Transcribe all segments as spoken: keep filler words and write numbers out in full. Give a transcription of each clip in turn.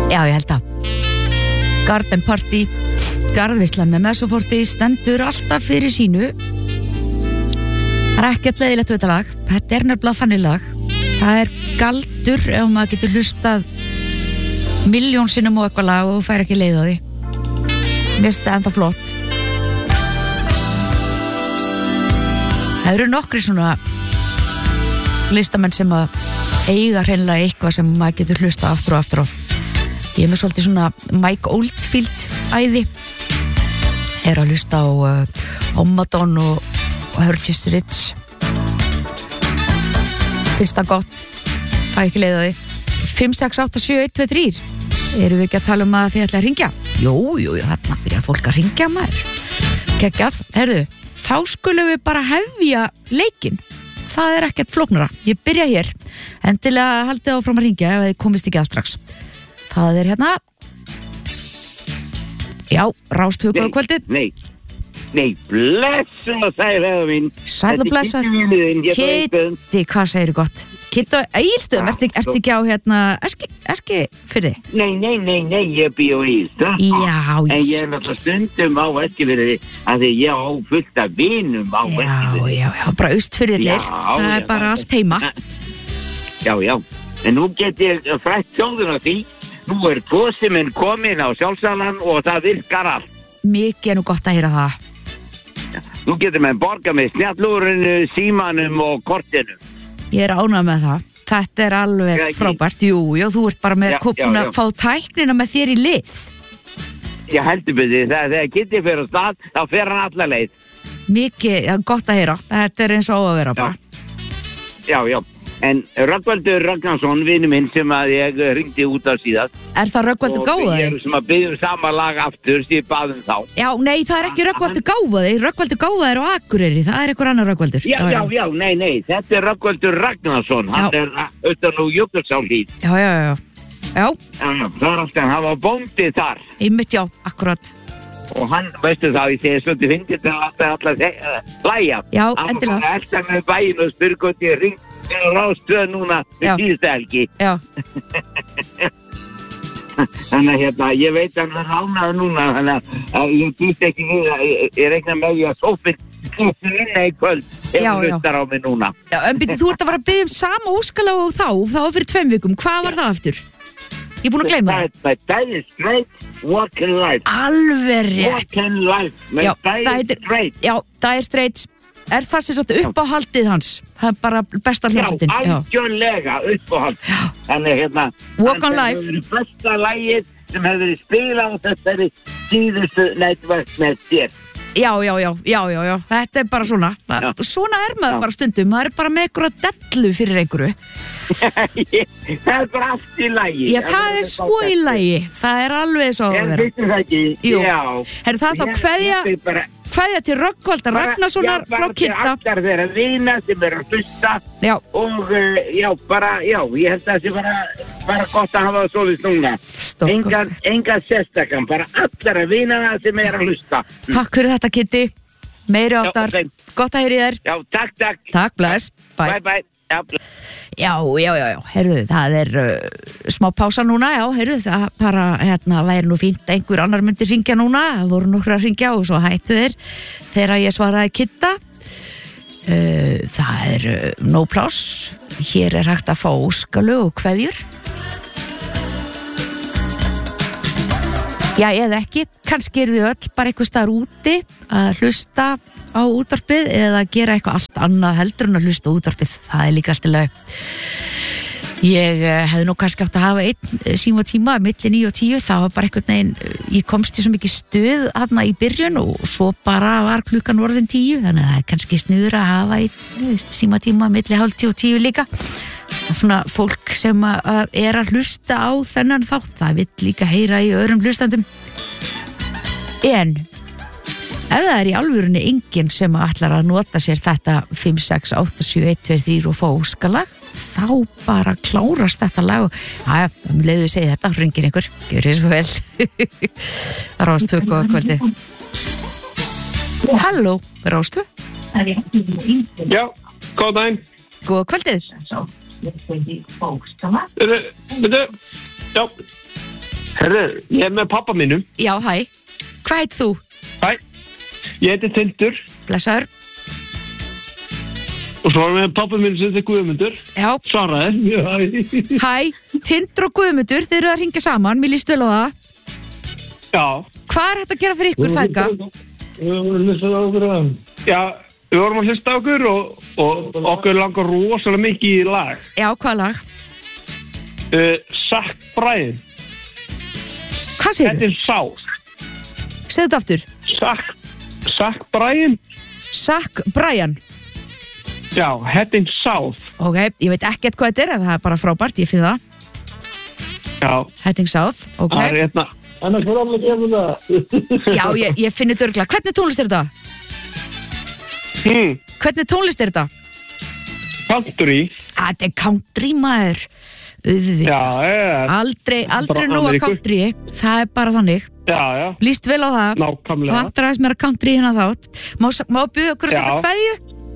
Já, ég held að Garden Party, garðveislan með Messoforti stendur alltaf fyrir sínu. Það er ekkert leiðilegt við þetta lag. Þetta er nefnilega þannig lag. Það er galdur ef maður getur hlustað milljón sinnum og eitthvað lag og fær ekki leið á því. Mér finnst þetta ennþá flott. Það eru nokkri svona listamenn sem að eiga hreinlega eitthvað sem maður getur hlustað aftur og aftur á. Ég er með svolítið svona Mike Oldfield æði. Er að hlusta á uh, Omadon og, og Hergest Ridge. Finnst það gott. Fæ ekki leið á því. fimm sex átta sjö eitt tvö þrjú. Erum við ekki að tala um að þið ætla að hringja? Jú, jú, jú, þarna byrja fólk að hringja maður. Geggjað, herðu, þá skulum við bara hefja leikinn. Það er ekkert flóknara. Ég byrja hér. Endilega haldið áfram að hringja ef þið komist ekki að strax. Það er hérna. Já, Rás tvö góða kvöldið. Nei, nei, blessun og sæl hefða mín. Sæl og blessar. Kitti, hvað segir þú gott? Kitti og Egilstöðum, ertu ertu ekki á hérna Eski, Eski fyrir þið? Nei, nei, nei, nei, ég bý á Egilstöðum. Já, En ég ég er náttúrulega stundum á Eskifirði að því ég á fullt af vinum á Já, Eskifirði. já, já, bara austfirðirnir. Já, Það er já, bara það- allt heima. Já, já, en nú get ég frætt þjóðuna því. Nú er gósi minn komin á sjálfsalan og það virkar allt. Mikið er nú gott að heyra það. Nú getur maður borga með snjallúrinu, símanum og kortinu. Ég er ánægð með það. Þetta er alveg Já, ekki. frábært. Jú, jú, þú ert bara með Já, búin já, að já. fá tæknina með þér í lið. Ég heldur byrði, þegar, þegar Kitty fer á stað, þá fer hann alla leið. Mikið, já, gott að heyra. Þetta er eins og á að vera bara. Já, já. En Rögnvaldur Ragnarsson, vinur minn sem að ég ringdi út af síðast. Er það Rögnvaldur Og Gáfaði? ég sem að byggjum sama lag aftur, sem ég baðum þá. Já, nei, það er ekki Rögnvaldur Gáfaði. Rögnvaldur Gáfaði er á Akureyri. Það er einhver annar Rögnvaldur. Já, já, já, nei, nei, þetta er Rögnvaldur Ragnarsson. Hann Já. er auðvitað nú Jökulsárhlíð. Já, já, já. Já, Já, já, það er alltaf, hann var bóndi þar. einmitt já, akkurat. Og hann, veistu það, ég segi svolítið fyndið þegar alltaf alltaf uh, hlæja. Já, Hann endilega. var bara elda með bæinn og spyr hvort ég ringt til Rástvö núna Já. við síðustu helgi. Já, Þannig að hérna, ég veit að hann er ránaður núna, þannig að að ég býst ekki við að ég, ég reikna með því að sófinn klústur inna í kvöld ef Já, hann já. hlustar á mig núna. já en byrju, þú ert að fara að byggja um sama óskala og þá, þá fyrir tveim vikum. Hvað var það aftur? Ég er búin að gleyma það. My Dire Straits, Walk in Life. Alveg rétt. Walk in Life, My Já, það Dire heitir- Straits. Já, Dire Straits. Er það sem sagt uppáhaldið hans? Það er bara besta Já, hljómsveitin. Já, algjörlega uppáhald. Þannig hérna, Walk on þetta Life. hefur verið besta lagið sem hefur verið spilað á þessari síðustu netverk með þér. já, já, já, já, já, já. Þetta er bara svona. Það, Já. svona er maður Já. bara stundum. Það er bara með einhverja dellu fyrir einhverju. Það er bara allt í lagi. Já, það er svo í lagi. Það er alveg svo að En vera. finnst það ekki? Jú. Já. Herru, það er þá Ég- kveðja, ég bara- kveðja til Rögnvaldar bara- Ragnarssonar já, bara frá til Kidda. allar þeirra vina sem eru að hlusta Já, og uh, já, bara, já, ég held að það sé bara, bara gott að hafa það svolítið núna. Stórkostlegt. Engan, engan sérstakann, bara allar að vina sem eru að hlusta. takk fyrir þetta, Kiddi. Meiri Já, áttar. ok. Gott að heyri þér. Já, takk, takk. Takk, bless. Bye. Bye, bye. Já, bless. Já, já, já, já, heyrðu, það er uh, smá pása núna, já, heyrðu, það bara, hérna, væri nú fínt að einhver annar myndi ringja núna, það voru nokkra að ringja og svo hættu þeir þegar ég svaraði Kidda. Uh, það er uh, no pláss, hér er hægt að fá óskalu og kveðjur. Já, eða ekki, kannski eru þið öll bara eitthvað staðar úti að hlusta á útvarpið eða gera eitthvað allt annað heldur en að hlusta á útvarpið, það er líka allt í lagi. Ég uh, hefði nú kannski átt að hafa einn síma tíma milli níu og tíu, það var bara einhvern veginn, uh, ég komst í svo mikið stuð þarna í byrjun og svo bara var klukkan orðin tíu, þannig að það er kannski sniður að hafa einn síma tíma milli hálf tíu og tíu líka. Svona fólk sem að er að hlusta á þennan þátt, það vill líka heyra í öðrum hlustandum. En ef það er í alvörunni enginn sem ætlar að nota sér þetta fimm sex átta sjö eitt tvö þrjú og fá óskalag, þá bara klárast þetta lag og aðja, um leiðu segja þetta, ringir einhver, gjörið svo vel. Rástvö, góða kvöldið. Halló, Rástvö. Já, góð daginn. Góða kvöldið. Eru, veitu, já, Herru, ég er með pappa mínum. Já, hæ. Hvað heit þú? Hæ, ég heiti Tindur. Blessaður. Og svo erum við pappa minn sem þetta er Guðmundur. Já. Svaraði. Já. Hæ, Tindur og Guðmundur, þeir eru að ringja saman, mér líst vel á það. Já. Hvað er þetta að gera fyrir ykkur, feðga? Við vorum að hlusta á okkur. Já, við vorum að hlusta á okkur og, og okkur langar rosalega mikið í lag. Já, hvað lag? Uh, Zack Bryan. Hvað segir Þetta er South. Segðu þetta aftur. Zack, Zack Bryan. Zack Bryan. Já, Heading South. Ok, ég veit ekkert hvað þetta er, en það er bara frábært, ég finn það. Já. Heading South, ok. Það er hérna. Annars fyrir alveg gefum það. Já, ég, ég finn þetta örgulega. Hvernig tónlist er þetta? Hmm. Hvernig tónlist er þetta? Country. Að þetta er country, maður. Auðvitað. Já, já. Aldrei, aldrei Bara nóg að Ameríku. country. Það er bara þannig. Já, já. Líst vel á það. Nákvæmlega. Vantar aðeins meira country hérna þátt. Má, má bjóða okkur að Já. setja kveðju?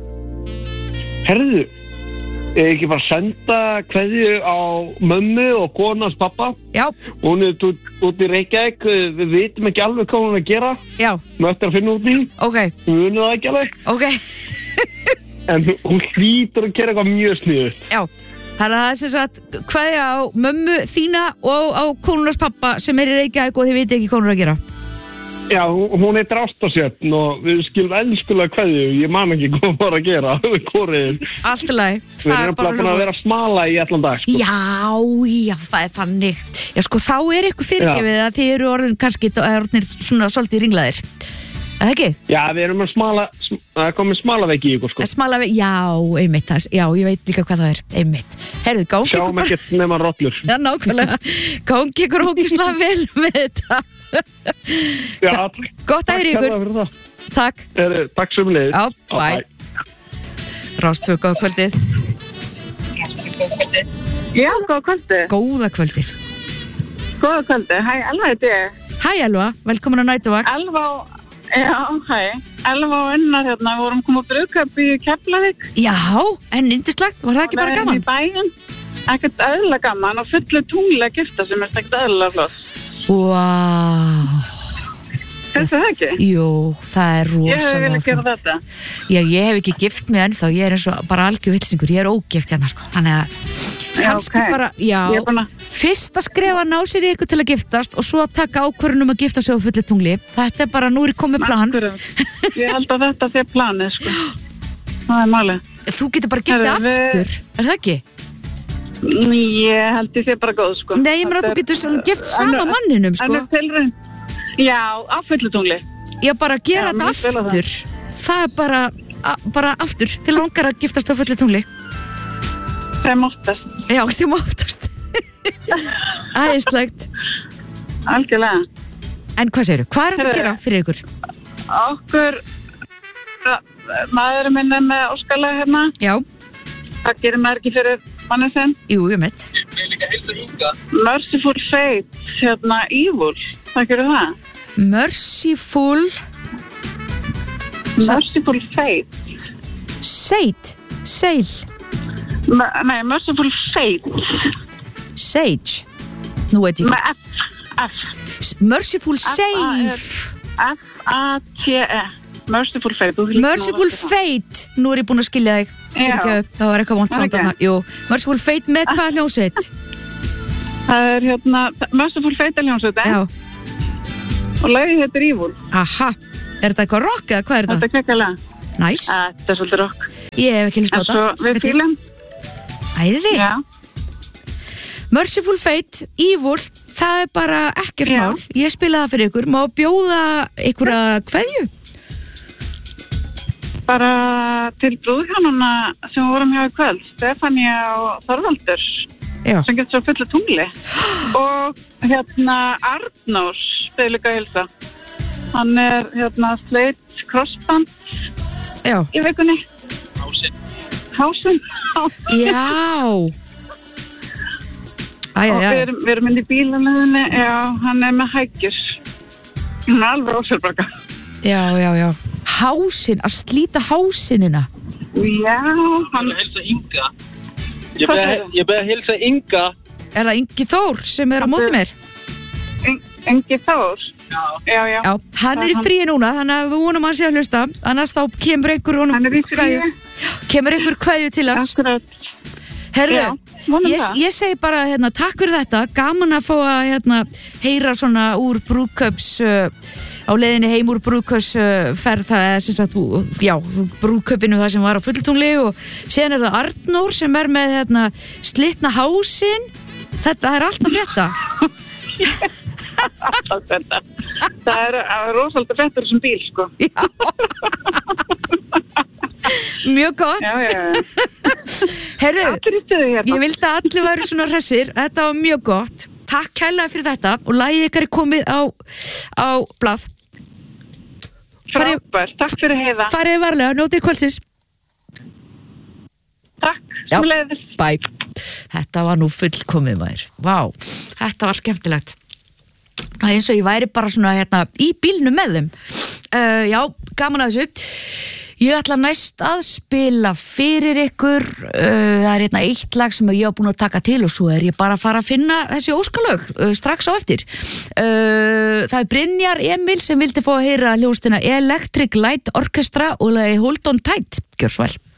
Herðu, ég ekki bara senda kveðju á mömmu og konans pappa. Já. Hún er út, út í Reykjavík, við vitum ekki alveg hvað hún er að gera. Já. Við ættum að finna út í. Ok. Við vunum það ekki alveg. Ok. En hún hlýtur að gera eitthvað mjög sniðugt. Já. Það er sem sagt kveðja á mömmu þína og á konunars pappa sem er í Reykjavík og þið viti ekki hvað hún er að gera. Já, hún er Ástasjöfn og við skilum elskulega kveðju. Ég man ekki hvað hún var að gera. Hvorið. Allt í lagi. Við erum bara búin að vera að smala í allan dag. Sko. Já, já, það er þannig. Já, sko, þá er ykkur fyrirgefið að þið eru orðin kannski orðin svona svolítið ringlaðir. Er það ekki? Já, við erum að smala, það er komið smalaveiki í ykkur, sko. Smalaveiki, já, einmitt það. Já, ég veit líka hvað það er, einmitt. Herðu, gangi ykkur Sjáum bara... ekkert nema rollur. Já, nákvæmlega. Gangi ykkur hókislega vel með þetta. Já, gott að heyra ykkur. Takk. Er, takk sem leiðis. Já, bye. Rástfjö, góða kvöldið. Já, góða kvöldið. Góða kvöldið. Góða kvöldið. Hæ, Elva heiti ég. Hæ, Elva. Velkomin að Nætuvakt. Elva, já, hæ. Elva og Unnar hérna, við vorum komið á brúðkaup í Keflavík. Já, en yndislegt. Var það ekki bara gaman? Í bæinn. Ekkert eðlilega gaman og fullu tunglega gifta sem er ekkert eðlilega flott. Vá. Finnst það ekki? Jú, það er rosalega Ég hef viljað gera þetta. Já, ég hef ekki gift mig ennþá, ég er eins og bara algjör vilsingur, ég er ógift hérna sko, þannig að kannski okay. bara, já, búna... fyrst að skrefa ná sér í ykkur til að giftast og svo að taka ákvörðun um að gifta sig á fullu tungli, þetta er bara, nú er komið plan. Ég held að þetta sé planið sko, það er málið. Þú getur bara giftið aftur, við... er það ekki? Ég held ég sé bara góð sko. Nei, ég meina þú getur svona gift sama manninum sko. Já, á fullu tungli. Já, bara gera þetta aftur. Það. það er bara, a, bara aftur til langar að giftast á fullu tungli. Sem oftast. Já, sem oftast. Æðislegt. Algjörlega. En hvað segirðu? Hvað er þetta að gera fyrir ykkur? Okkur, maðurinn minn er með óskalag hérna. Já. Það gerir maður ekki fyrir manni sinn. Jú, ég mitt. Ég vil líka heilsa Inga. Merciful Fate, hérna, Evil. Það gerir það. Merciful... Merciful Fate. Sate. Seil. M nei, Merciful Fate. Sage. Nú veit ég ekki. Með F. F. Merciful Save. F A T E. Merciful Fate. Merciful Fate. Nú er ég búin að skilja þig. Já. Það var eitthvað vont samt þarna. Jú. Merciful Fate með hvað hljómsveit? Það er hérna, Merciful Fate hljómsveit. Já. Og lagið heitir Evil. Aha. Er þetta eitthvað rock eða hvað er þetta? Þetta er kekkalega. Næs. Þetta er svolítið rock. Ég hef ekki hlust á þetta. En svo við fílum. Æði. Já. Merciful Fate, Evil, það er bara ekkert mál. Ég spila það fyrir ykkur. Má bjóða ykkur að kveðju? Bara til brúðhjónuna sem vorum hjá í kvöld. Stefania og Þorvaldur. Já. Sem getur svo fullu tungli. Og hérna Arnós spil líka hilsa. Hann er hérna sleitt crossband Já. Í vikunni. Hásinn. Hásinn. Já. Æ, og við erum, við erum inn í bílanleðinni. Já, hann er með hækjur. Hann er alveg ósverðbaka. Já, já, já. Hásinn, að slíta hásinnina. Já, hann... Ég beði að hilsa Inga. Ég beði að hilsa Inga. Er það Ingi Þór sem er á móti mér? Engi Þór. Já, já. Já, Já, hann er í fríi núna, þannig að við vonum hann sé að hlusta, annars þá kemur einhver honum Hann er í fríi. kveðju. Kemur einhver kveðju til hans. Akkurat. Herðu, Já, vonum ég, það. ég segi bara hérna, takk fyrir þetta, gaman að fá að hérna, heyra svona úr brúðkaups uh, á leiðinni heim úr brúðkaups uh, ferð, það er sem sagt ú- já, brúðkaupinu það sem var á Fulltungli og síðan er það Arnór sem er með hérna, slitna hásinn, þetta er allt að frétta. Þetta. Það er uh, rosalega frettur sem bíl, sko. Já. Mjög gott. Já, já, já. Herðu, Allir í stuði hérna. ég vildi að allir væri svona hressir, þetta var mjög gott. Takk kærlega fyrir þetta og lagið ykkar er komið á, á blað. Farið, Frábært, takk fyrir heiða. farið varlega, njótið kvöldsins. Takk, Já. sem leiðis. Bye. Þetta var nú fullkomið maður. Vá, þetta var skemmtilegt. Það er eins og ég væri bara svona hérna í bílnum með þeim. Uh, já, gaman að þessu. Ég ætla næst að spila fyrir ykkur. Uh, það er hérna eitt lag sem ég á búin að taka til og svo er ég bara að fara að finna þessi óskalög uh, strax á eftir. Uh, það er Brynjar Emil sem vildi fá að heyra hljóstina Electric Light Orchestra og lagið Hold on Tight. Gjör svo vel.